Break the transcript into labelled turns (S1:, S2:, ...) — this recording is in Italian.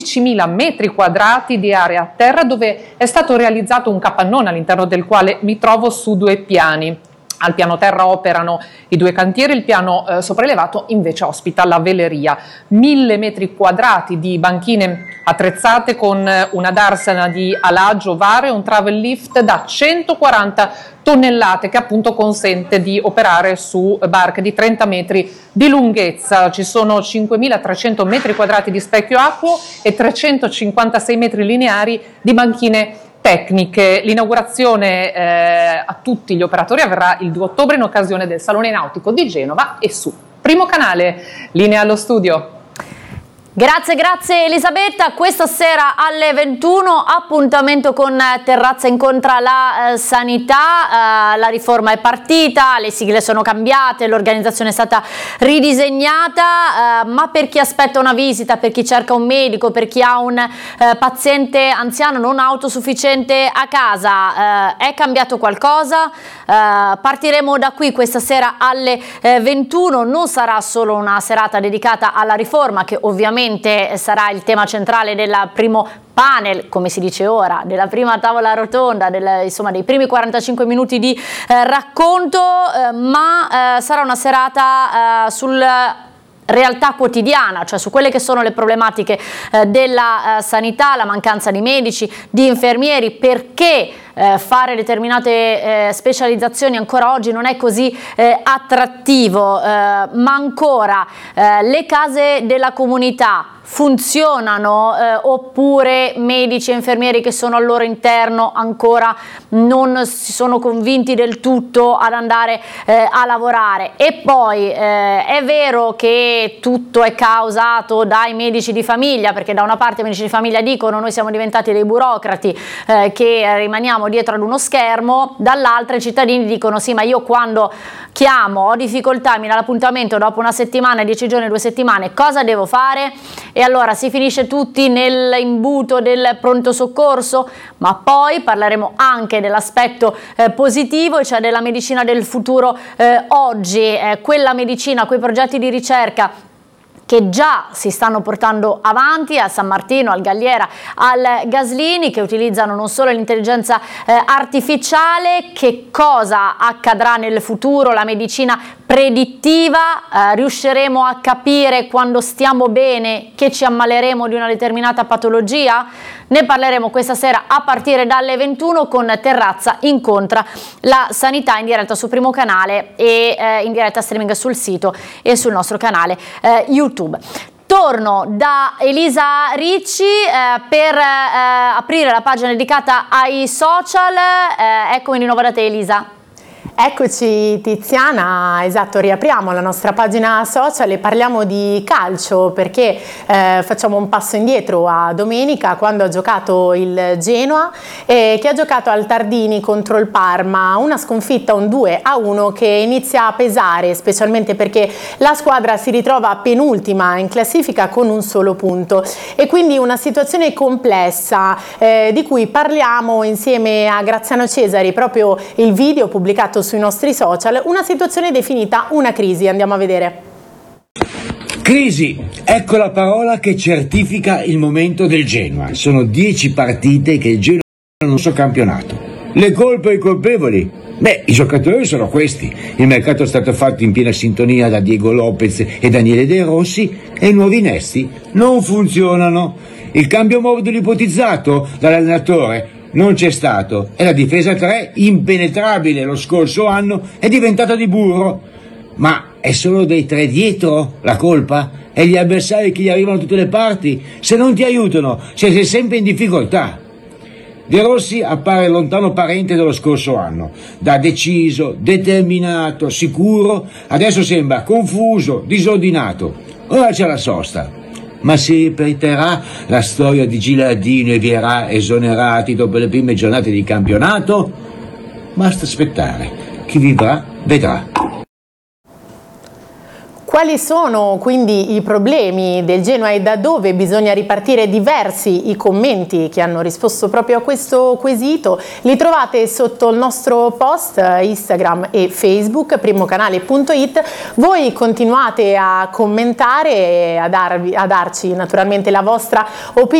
S1: 10.000 metri quadrati di area a terra, dove è stato realizzato un capannone all'interno del quale mi trovo su 2 piani. Al piano terra operano i 2 cantieri, il piano sopraelevato invece ospita la veleria. 1.000 metri quadrati di banchine attrezzate con una darsena di alagio vario e un travel lift da 140 tonnellate che appunto consente di operare su barche di 30 metri di lunghezza. Ci sono 5.300 metri quadrati di specchio acqueo e 356 metri lineari di banchine tecniche. L'inaugurazione a tutti gli operatori avverrà il 2 ottobre in occasione del Salone Nautico di Genova e su Primo Canale. Linea allo studio.
S2: Grazie Elisabetta. Questa sera alle 21 appuntamento con Terrazza incontra la sanità. La riforma è partita, le sigle sono cambiate, l'organizzazione è stata ridisegnata, ma per chi aspetta una visita, per chi cerca un medico, per chi ha un paziente anziano non autosufficiente a casa, è cambiato qualcosa? Partiremo da qui questa sera alle 21. Non sarà solo una serata dedicata alla riforma, che ovviamente sarà il tema centrale del primo panel, come si dice ora, della prima tavola rotonda, insomma dei primi 45 minuti di racconto, ma sarà una serata sul realtà quotidiana, cioè su quelle che sono le problematiche della sanità, la mancanza di medici, di infermieri, perché fare determinate specializzazioni ancora oggi non è così attrattivo, ma ancora le case della comunità funzionano oppure medici e infermieri che sono al loro interno ancora non si sono convinti del tutto ad andare a lavorare. E poi è vero che tutto è causato dai medici di famiglia, perché da una parte i medici di famiglia dicono noi siamo diventati dei burocrati che rimaniamo dietro ad uno schermo, dall'altra i cittadini dicono sì, ma io quando chiamo ho difficoltà, mi dà l'appuntamento dopo una settimana, 10 giorni, 2 settimane, cosa devo fare? E allora si finisce tutti nell'imbuto del pronto soccorso. Ma poi parleremo anche dell'aspetto positivo, cioè della medicina del futuro oggi, quella medicina, quei progetti di ricerca che già si stanno portando avanti a San Martino, al Galliera, al Gaslini, che utilizzano non solo l'intelligenza artificiale. Che cosa accadrà nel futuro? La medicina predittiva, riusciremo a capire quando stiamo bene che ci ammaleremo di una determinata patologia? Ne parleremo questa sera a partire dalle 21 con Terrazza incontra la sanità, in diretta su Primo Canale e in diretta streaming sul sito e sul nostro canale YouTube. Torno da Elisa Ricci per aprire la pagina dedicata ai social. Eccomi di nuovo da te, Elisa.
S3: Eccoci Tiziana, esatto, riapriamo la nostra pagina social e parliamo di calcio, perché facciamo un passo indietro a domenica, quando ha giocato il Genoa, che ha giocato al Tardini contro il Parma, una sconfitta, un 2-1 che inizia a pesare, specialmente perché la squadra si ritrova penultima in classifica con un solo punto, e quindi una situazione complessa di cui parliamo insieme a Graziano Cesari, proprio il video pubblicato sui nostri social, una situazione definita una crisi. Andiamo a vedere.
S4: Crisi, ecco la parola che certifica il momento del Genoa. Sono 10 partite che il Genoa non ha campionato. Le colpe e i colpevoli? Beh, i giocatori sono questi. Il mercato è stato fatto in piena sintonia da Diego Lopez e Daniele De Rossi, e i nuovi innesti non funzionano. Il cambio modulo ipotizzato dall'allenatore non c'è stato, e la difesa 3, impenetrabile lo scorso anno, è diventata di burro. Ma è solo dei 3 dietro la colpa? E gli avversari che gli arrivano da tutte le parti? Se non ti aiutano, sei sempre in difficoltà. De Rossi appare lontano parente dello scorso anno. Da deciso, determinato, sicuro, adesso sembra confuso, disordinato. Ora c'è la sosta. Ma si ripeterà la storia di Gilardino e Vieira esonerati dopo le prime giornate di campionato? Basta aspettare. Chi vivrà vedrà.
S3: Quali sono quindi i problemi del Genoa e da dove bisogna ripartire? Diversi i commenti che hanno risposto proprio a questo quesito, li trovate sotto il nostro post Instagram e Facebook, primocanale.it. Voi continuate a commentare e a darci naturalmente la vostra opinione.